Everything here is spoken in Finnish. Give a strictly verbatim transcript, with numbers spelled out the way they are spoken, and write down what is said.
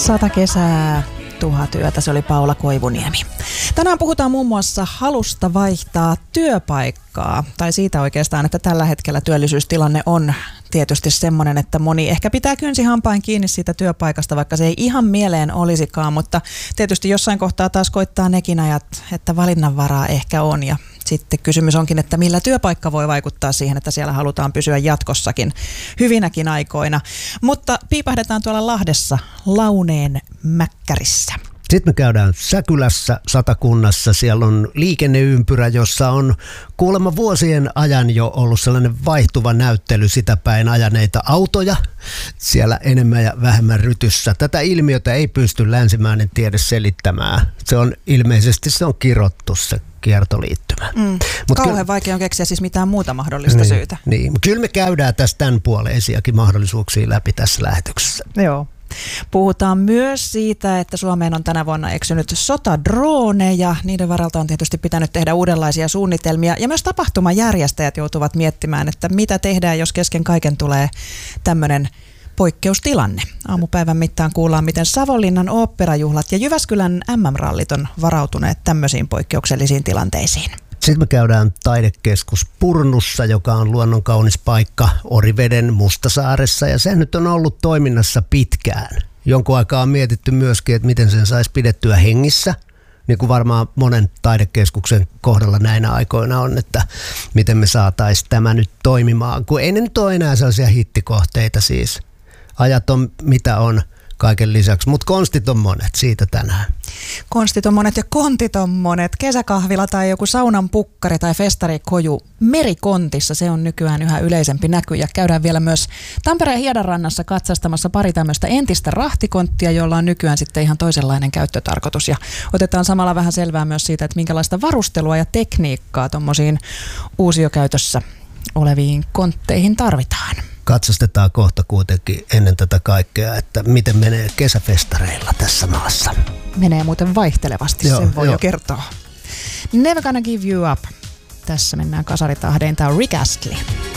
Sata kesää, tuhat yötä, se oli Paula Koivuniemi. Tänään puhutaan muun muassa halusta vaihtaa työpaikkaa, tai siitä oikeastaan, että tällä hetkellä työllisyystilanne on tietysti semmoinen, että moni ehkä pitää kynsihampain kiinni siitä työpaikasta, vaikka se ei ihan mieleen olisikaan, mutta tietysti jossain kohtaa taas koittaa nekin ajat, että valinnanvaraa ehkä on, ja sitten kysymys onkin, että millä työpaikka voi vaikuttaa siihen, että siellä halutaan pysyä jatkossakin hyvinäkin aikoina. Mutta piipahdetaan tuolla Lahdessa Launeen Mäkkärissä. Sitten me käydään Säkylässä, Satakunnassa. Siellä on liikenneympyrä, jossa on kuulemma vuosien ajan jo ollut sellainen vaihtuva näyttely sitä päin ajaneita autoja. Siellä enemmän ja vähemmän rytyssä. Tätä ilmiötä ei pysty länsimäinen tiede selittämään. Se on ilmeisesti se on kirottu se kiertoliittymä. Mm. Mut Kauhean ky- vaikea on keksiä siis mitään muuta mahdollista niin, syytä. Niin. Kyllä me käydään tässä tämän puoleisiakin mahdollisuuksia läpi tässä lähetyksessä. Joo. Puhutaan myös siitä, että Suomeen on tänä vuonna eksynyt sotadrooneja. Niiden varalta on tietysti pitänyt tehdä uudenlaisia suunnitelmia. Ja myös tapahtumajärjestäjät joutuvat miettimään, että mitä tehdään, jos kesken kaiken tulee tämmöinen poikkeustilanne. Aamupäivän mittaan kuullaan, miten Savonlinnan oopperajuhlat ja Jyväskylän M M-rallit on varautuneet tämmöisiin poikkeuksellisiin tilanteisiin. Sitten me käydään taidekeskus Purnussa, joka on luonnon kaunis paikka Oriveden Mustasaaressa, ja se nyt on ollut toiminnassa pitkään. Jonkun aikaa on mietitty myöskin, että miten sen saisi pidettyä hengissä, niin kuin varmaan monen taidekeskuksen kohdalla näinä aikoina on, että miten me saataisiin tämä nyt toimimaan, kun ei ne nyt ole enää sellaisia hittikohteita siis. Ajat on mitä on kaiken lisäksi, mutta konstit on monet, siitä tänään. Konstit on monet ja kontit on monet. Kesäkahvila tai joku saunan pukkari tai festarikoju merikontissa, se on nykyään yhä yleisempi näky. Ja käydään vielä myös Tampereen Hiedanrannassa katsastamassa pari tämmöistä entistä rahtikonttia, jolla on nykyään sitten ihan toisenlainen käyttötarkoitus. Ja otetaan samalla vähän selvää myös siitä, että minkälaista varustelua ja tekniikkaa tuommoisiin uusiokäytössä oleviin kontteihin tarvitaan. Katsastetaan kohta kuitenkin ennen tätä kaikkea, että miten menee kesäfestareilla tässä maassa. Menee muuten vaihtelevasti, joo, sen voi joo. jo kertoa. Never gonna give you up. Tässä mennään kasaritahdein. Tämä on Rick Astley.